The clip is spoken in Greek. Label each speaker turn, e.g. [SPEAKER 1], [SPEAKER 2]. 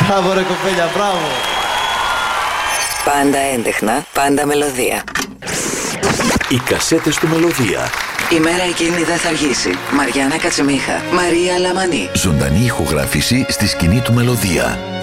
[SPEAKER 1] Μπράβο ρε κοπέλια, μπράβο.
[SPEAKER 2] Πάντα έντεχνα, πάντα μελωδία.
[SPEAKER 3] Οι κασέτες του Μελωδία.
[SPEAKER 2] Η μέρα εκείνη δεν θα αργήσει. Μαριάννα Κατσεμίχα, Μαρία Λαμανή.
[SPEAKER 3] Ζωντανή ηχογράφηση στη σκηνή του Μελωδία.